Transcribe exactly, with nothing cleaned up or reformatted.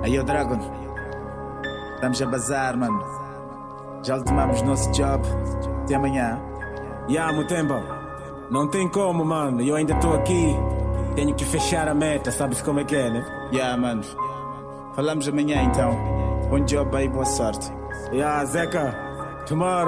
Aí, o Dragon, estamos a bazar, mano. Já tomamos nosso job. Até amanhã. Ya, Mutemba, não tem como, mano. Eu ainda estou aqui. Tenho que fechar a meta, sabes como é que é, né? Ya, yeah, mano. Falamos amanhã então. Bom job aí, boa sorte. Ya, Zeca, tomorrow.